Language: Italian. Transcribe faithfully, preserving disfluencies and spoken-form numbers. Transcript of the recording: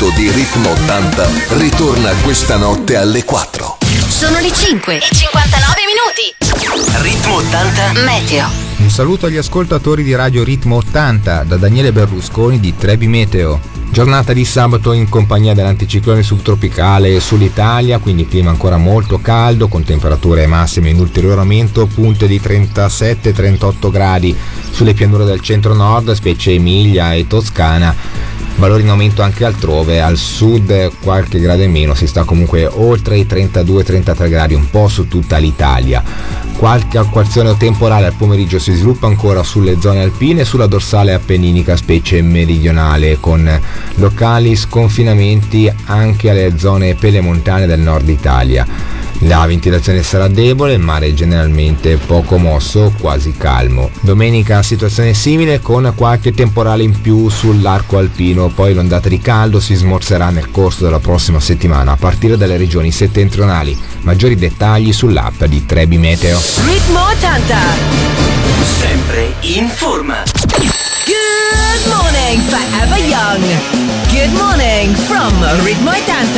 show di Ritmo ottanta ritorna questa notte alle quattro. Sono le cinque e cinquantanove minuti. Ritmo ottanta Meteo. Un saluto agli ascoltatori di Radio Ritmo ottanta da Daniele Berlusconi di Trebi Meteo. Giornata di sabato in compagnia dell'anticiclone subtropicale sull'Italia, quindi clima ancora molto caldo con temperature massime in ulteriore aumento, punte di trentasette trentotto gradi sulle pianure del centro-nord, specie Emilia e Toscana. Valori in aumento anche altrove, al sud qualche grado in meno, si sta comunque oltre i trentadue trentatré gradi un po' su tutta l'Italia. Qualche acquazzone temporale al pomeriggio si sviluppa ancora sulle zone alpine e sulla dorsale appenninica, specie meridionale, con locali sconfinamenti anche alle zone pedemontane del nord Italia. La ventilazione sarà debole, il mare generalmente poco mosso, quasi calmo. Domenica situazione simile con qualche temporale in più sull'arco alpino, poi l'ondata di caldo si smorzerà nel corso della prossima settimana a partire dalle regioni settentrionali. Maggiori dettagli sull'app di Trebi Meteo. Ritmo ottanta. sempre in forma. Good morning, forever young. Good morning from Ritmo ottanta.